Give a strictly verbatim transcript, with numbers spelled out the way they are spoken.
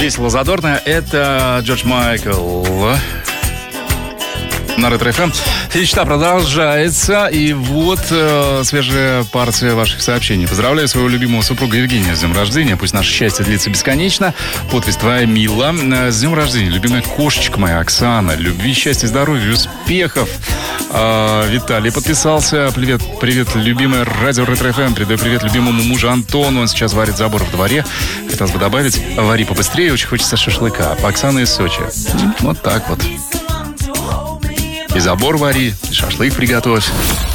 Весело, задорно. Это Джордж Майкл на Ретро-эф эм. Мечта продолжается. И вот э, свежая партия ваших сообщений. Поздравляю своего любимого супруга Евгения с днем рождения. Пусть наше счастье длится бесконечно. Подпись твоя, Мила. С днем рождения, любимая кошечка моя Оксана. Любви, счастья, здоровья, успехов. Э, Виталий подписался. Привет, привет, любимая радио Ретро-эф эм. Передаю привет любимому мужу Антону. Он сейчас варит забор в дворе. Хотелось бы добавить, вари побыстрее. Очень хочется шашлыка. Оксана из Сочи. Вот так вот. И забор вари, и шашлык приготовь.